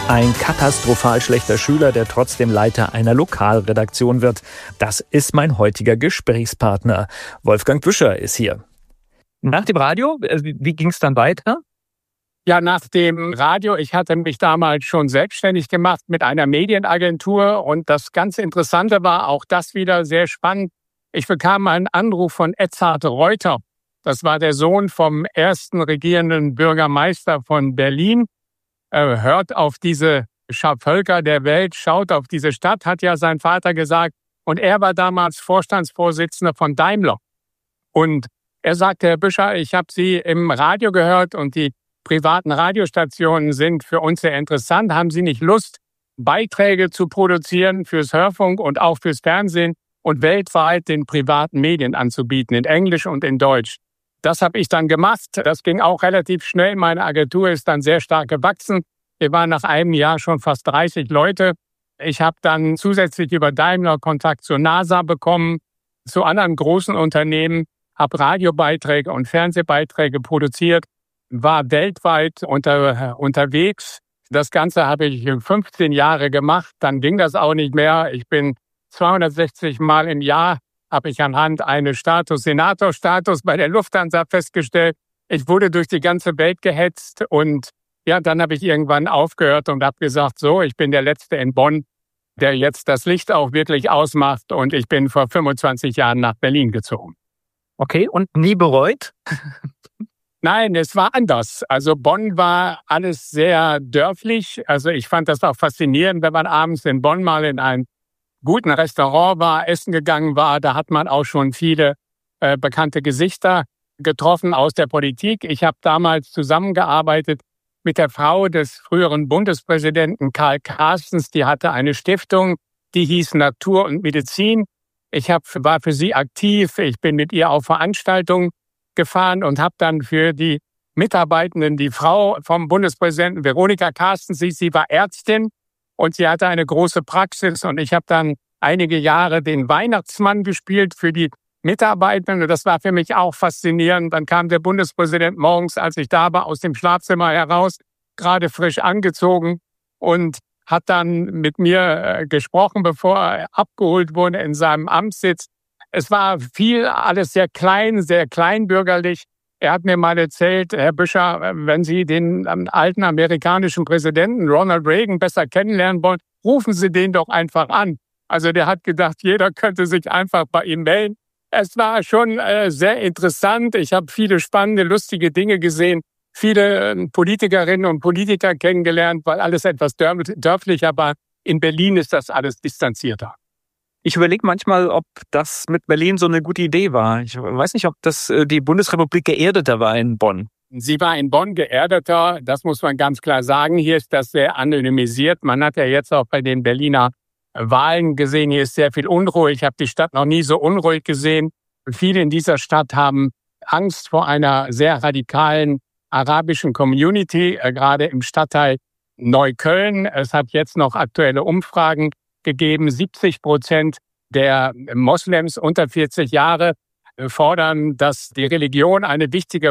Ein katastrophal schlechter Schüler, der trotzdem Leiter einer Lokalredaktion wird. Das ist mein heutiger Gesprächspartner. Wolfgang Büscher ist hier. Nach dem Radio, wie ging es dann weiter? Ja, nach dem Radio, ich hatte mich damals schon selbstständig gemacht mit einer Medienagentur und das ganz Interessante war, auch das wieder sehr spannend. Ich bekam einen Anruf von Edzard Reuter. Das war der Sohn vom ersten regierenden Bürgermeister von Berlin. Hört auf diese Völker der Welt, schaut auf diese Stadt, hat ja sein Vater gesagt. Und er war damals Vorstandsvorsitzender von Daimler. Und er sagte, Herr Büscher, ich habe Sie im Radio gehört und die privaten Radiostationen sind für uns sehr interessant. Haben Sie nicht Lust, Beiträge zu produzieren fürs Hörfunk und auch fürs Fernsehen und weltweit den privaten Medien anzubieten, in Englisch und in Deutsch? Das habe ich dann gemacht. Das ging auch relativ schnell. Meine Agentur ist dann sehr stark gewachsen. Wir waren nach einem Jahr schon fast 30 Leute. Ich habe dann zusätzlich über Daimler Kontakt zur NASA bekommen, zu anderen großen Unternehmen, habe Radiobeiträge und Fernsehbeiträge produziert, war weltweit unterwegs. Das Ganze habe ich 15 Jahre gemacht. Dann ging das auch nicht mehr. Ich bin 260 Mal im Jahr habe ich anhand eines Senatorstatus bei der Lufthansa festgestellt. Ich wurde durch die ganze Welt gehetzt und ja, dann habe ich irgendwann aufgehört und habe gesagt, so, ich bin der Letzte in Bonn, der jetzt das Licht auch wirklich ausmacht und ich bin vor 25 Jahren nach Berlin gezogen. Okay, und nie bereut? Nein, es war anders. Also Bonn war alles sehr dörflich. Also ich fand das auch faszinierend, wenn man abends in Bonn mal in ein guten Restaurant war, essen gegangen war. Da hat man auch schon viele bekannte Gesichter getroffen aus der Politik. Ich habe damals zusammengearbeitet mit der Frau des früheren Bundespräsidenten Karl Carstens. Die hatte eine Stiftung, die hieß Natur und Medizin. Ich war für sie aktiv. Ich bin mit ihr auf Veranstaltungen gefahren und habe dann für die Mitarbeitenden, die Frau vom Bundespräsidenten Veronika Carstens, sie war Ärztin und sie hatte eine große Praxis und ich habe dann einige Jahre den Weihnachtsmann gespielt für die Mitarbeitenden und das war für mich auch faszinierend. Dann kam der Bundespräsident morgens, als ich da war, aus dem Schlafzimmer heraus, gerade frisch angezogen und hat dann mit mir gesprochen, bevor er abgeholt wurde in seinem Amtssitz. Es war alles sehr klein, sehr kleinbürgerlich. Er hat mir mal erzählt, Herr Büscher, wenn Sie den alten amerikanischen Präsidenten Ronald Reagan besser kennenlernen wollen, rufen Sie den doch einfach an. Also der hat gedacht, jeder könnte sich einfach bei ihm melden. Es war schon sehr interessant. Ich habe viele spannende, lustige Dinge gesehen, viele Politikerinnen und Politiker kennengelernt, weil alles etwas dörflicher war. In Berlin ist das alles distanzierter. Ich überlege manchmal, ob das mit Berlin so eine gute Idee war. Ich weiß nicht, ob das die Bundesrepublik geerdeter war in Bonn. Sie war in Bonn geerdeter, das muss man ganz klar sagen. Hier ist das sehr anonymisiert. Man hat ja jetzt auch bei den Berliner Wahlen gesehen, hier ist sehr viel Unruhe. Ich habe die Stadt noch nie so unruhig gesehen. Viele in dieser Stadt haben Angst vor einer sehr radikalen arabischen Community, gerade im Stadtteil Neukölln. Es hat jetzt noch aktuelle Umfragen gegeben. 70% der Moslems unter 40 Jahre fordern, dass die Religion eine wichtigere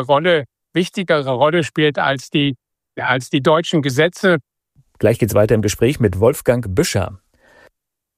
Rolle spielt als die deutschen Gesetze. Gleich geht's weiter im Gespräch mit Wolfgang Büscher.